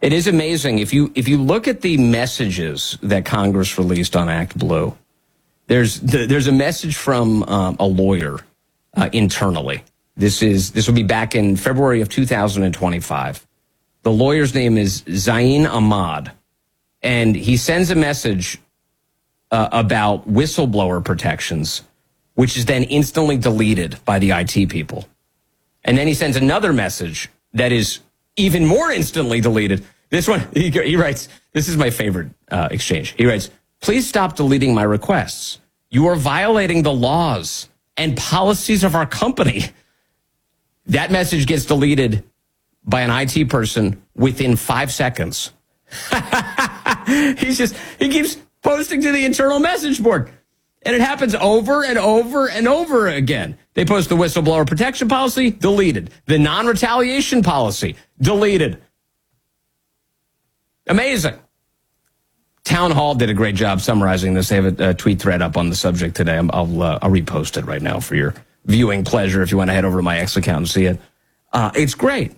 It is amazing. If you look at the messages that Congress released on Act Blue, there's a message from a lawyer internally. This will be back in February of 2025. The lawyer's name is Zain Ahmad, and he sends a message about whistleblower protections, which is then instantly deleted by the IT people. And then he sends another message that is even more instantly deleted. This one, he writes, this is my favorite exchange. He writes, "Please stop deleting my requests. You are violating the laws and policies of our company." That message gets deleted by an IT person within 5 seconds. He keeps posting to the internal message board. And it happens over and over and over again. They post the whistleblower protection policy, deleted. The non-retaliation policy, deleted. Amazing. Town Hall did a great job summarizing this. They have a tweet thread up on the subject today. I'll repost it right now for your viewing pleasure if you want to head over to my X account and see it. It's great.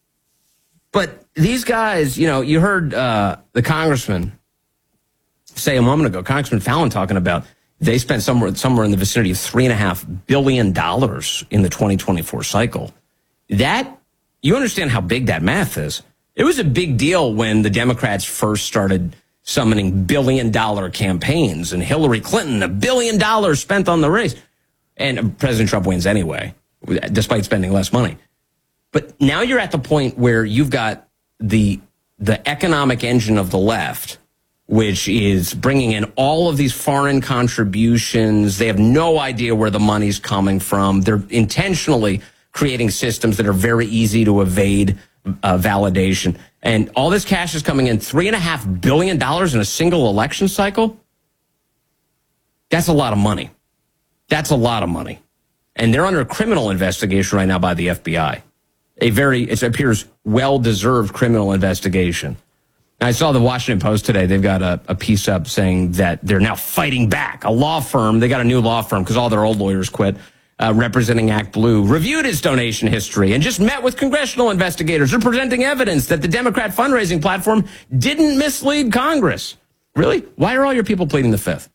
But these guys, you heard the congressman say a moment ago, Congressman Fallon talking about they spent somewhere in the vicinity of $3.5 billion in the 2024 cycle. That, you understand how big that math is. It was a big deal when the Democrats first started summoning billion-dollar campaigns, and Hillary Clinton, $1 billion spent on the race. And President Trump wins anyway, despite spending less money. But now you're at the point where you've got the economic engine of the left, which is bringing in all of these foreign contributions. They have no idea where the money's coming from. They're intentionally creating systems that are very easy to evade validation. And all this cash is coming in, $3.5 billion in a single election cycle. That's a lot of money. That's a lot of money. And they're under a criminal investigation right now by the FBI. It appears, well-deserved criminal investigation. I saw the Washington Post today. They've got a piece up saying that they're now fighting back. A law firm, they got a new law firm because all their old lawyers quit, representing Act Blue, reviewed its donation history and just met with congressional investigators. They're presenting evidence that the Democrat fundraising platform didn't mislead Congress. Really? Why are all your people pleading the fifth?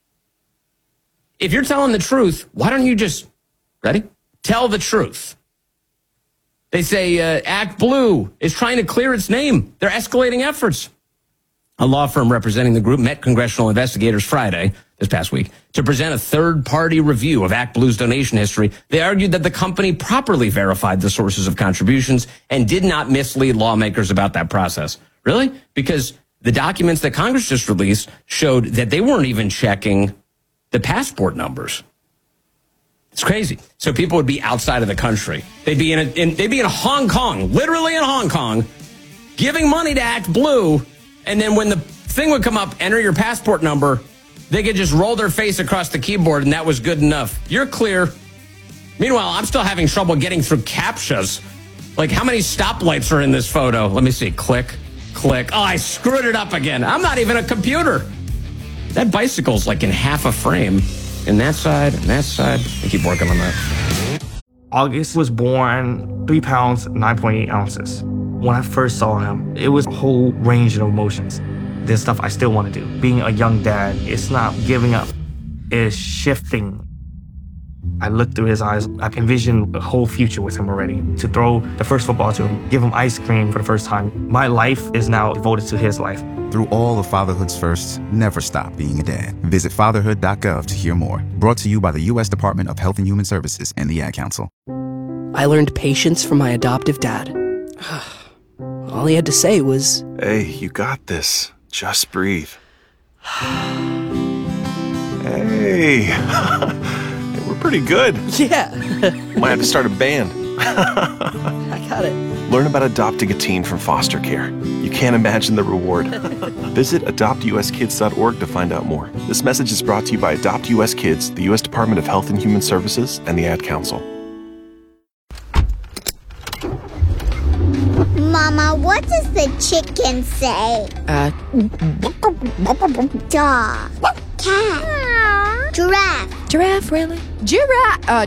If you're telling the truth, why don't you just, tell the truth? They say Act Blue is trying to clear its name. They're escalating efforts. A law firm representing the group met congressional investigators Friday, this past week, to present a third-party review of Act Blue's donation history. They argued that the company properly verified the sources of contributions and did not mislead lawmakers about that process. Really? Because the documents that Congress just released showed that they weren't even checking the passport numbers. It's crazy. So people would be outside of the country. They'd be in Hong Kong, literally in Hong Kong, giving money to Act Blue. And then when the thing would come up, enter your passport number, they could just roll their face across the keyboard, and that was good enough. You're clear. Meanwhile, I'm still having trouble getting through CAPTCHAs. Like, how many stoplights are in this photo? Let me see. Click, click. Oh, I screwed it up again. I'm not even a computer. That bicycle's like in half a frame. And that side, and that side. I keep working on that. August was born 3 pounds, 9.8 ounces. When I first saw him, it was a whole range of emotions. There's stuff I still want to do. Being a young dad, it's not giving up. It's shifting. I looked through his eyes. I envisioned a whole future with him already. To throw the first football to him, give him ice cream for the first time. My life is now devoted to his life. Through all of fatherhood's firsts, never stop being a dad. Visit fatherhood.gov to hear more. Brought to you by the U.S. Department of Health and Human Services and the Ad Council. I learned patience from my adoptive dad. All he had to say was, "Hey, you got this. Just breathe." Hey, we're pretty good. yeah, Might have to start a band. I got it. Learn about adopting a teen from foster care. You can't imagine the reward. Visit adoptuskids.org to find out more. This message is brought to you by Adopt US Kids, the U.S. Department of Health and Human Services, and the Ad Council. Mama, what does the chicken say? Dog. Cat. Giraffe. Giraffe, really? Giraffe.